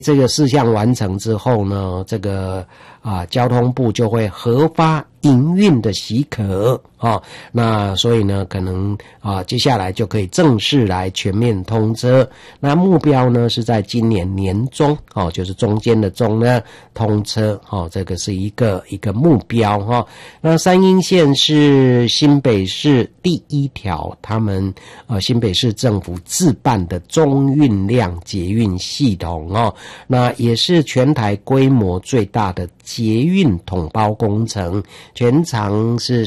这个事项完成之后呢，这个交通部就会核发营运的许可那所以呢可能接下来就可以正式来全面通车。那目标呢是在今年年中就是中间的中呢通车这个是一个目标那三鶯线是新北市第一条他们新北市政府自办的中运量捷运系统那也是全台规模最大的捷运统包工程，全长是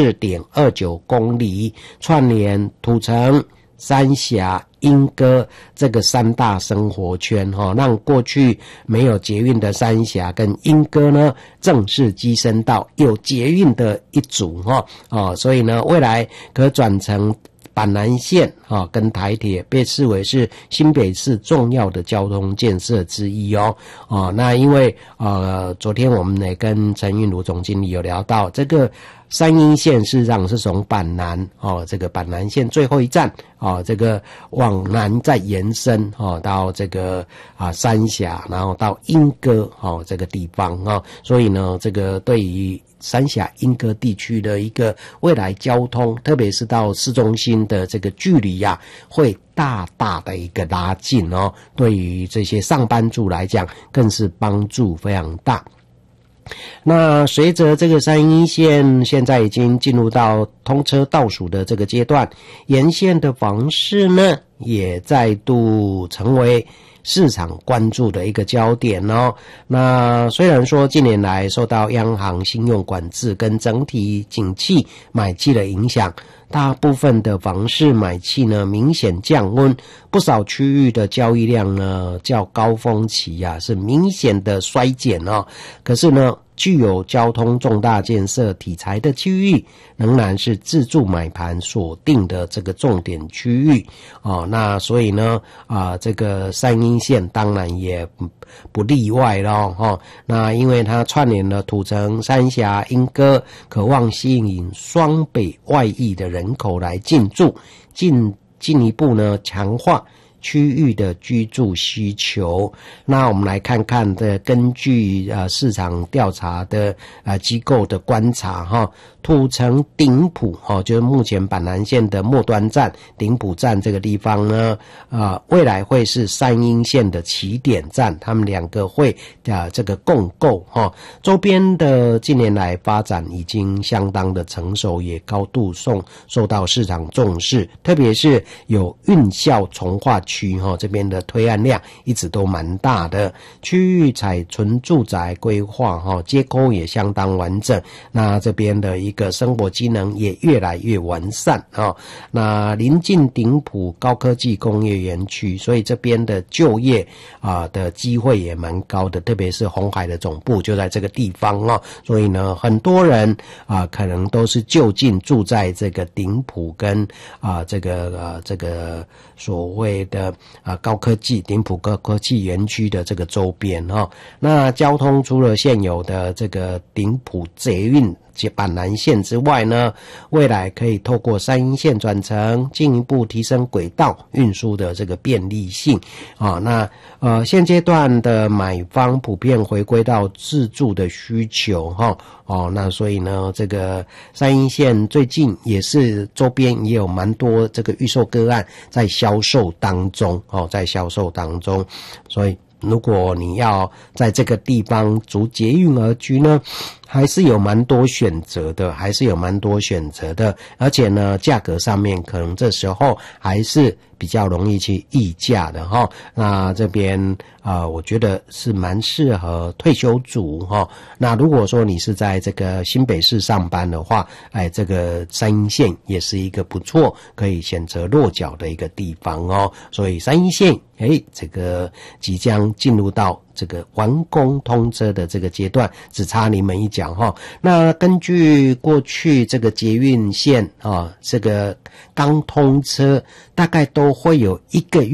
14.29 公里，串联土城、三峡、鶯歌这个三大生活圈让过去没有捷运的三峡跟鶯歌呢正式跻身到有捷运的一组所以呢未来可转成板南线跟台铁，被视为是新北市重要的交通建设之一那因为昨天我们也跟陈韵如总经理有聊到，这个三鶯线事实上是从板南这个板南线最后一站这个往南再延伸到这个三峡，然后到鶯歌这个地方所以呢这个对于三峡鶯歌地区的一个未来交通，特别是到市中心的这个距离会大大的一个拉近对于这些上班族来讲更是帮助非常大。那随着这个三鶯线现在已经进入到通车倒数的这个阶段，沿线的房市呢也再度成为市场关注的一个焦点那虽然说近年来受到央行信用管制跟整体景气买气的影响，大部分的房市买气呢明显降温，不少区域的交易量呢较高峰期是明显的衰减可是呢具有交通重大建设题材的区域仍然是自住买盘锁定的这个重点区域那所以呢这个三鶯线当然也不例外咯那因为它串联了土城、三峡、鶯歌，渴望吸引双北外溢的人口来进驻，进一步呢强化区域的居住需求。那我们来看看根据市场调查的机构的观察土城顶埔就是目前板南线的末端站顶埔站这个地方呢未来会是三鶯线的起点站，他们两个会这个共构周边的近年来发展已经相当的成熟，也高度受到市场重视，特别是有运校重划区这边的推案量一直都蛮大的，区域采纯住宅规划街沟也相当完整，那这边的一个生活机能也越来越完善那临近顶埔高科技工业园区，所以这边的就业的机会也蛮高的，特别是鸿海的总部就在这个地方所以呢很多人可能都是就近住在这个顶埔跟这个所谓的高科技顶埔高科技园区的这个周边那交通除了现有的这个顶埔捷运板南线之外呢，未来可以透过三鶯线转乘，进一步提升轨道运输的这个便利性那现阶段的买方普遍回归到自住的需求那所以呢这个三鶯线最近也是周边也有蛮多这个预售个案在销售当中所以如果你要在这个地方逐捷运而居呢，还是有蛮多选择的，而且呢价格上面可能这时候还是比较容易去议价的那这边我觉得是蛮适合退休族那如果说你是在这个新北市上班的话这个三鶯线也是一个不错可以选择落脚的一个地方所以三鶯线这个即将进入到这个完工通车的这个阶段，只差临门一脚那根据过去这个捷运线这个刚通车大概都会有1个月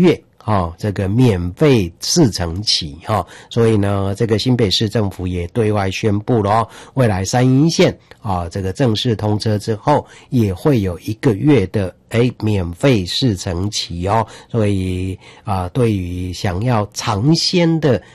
这个免费试乘期所以呢，这个新北市政府也对外宣布了未来三鶯线这个正式通车之后，也会有1个月的免费试乘期所以对于想要尝鲜的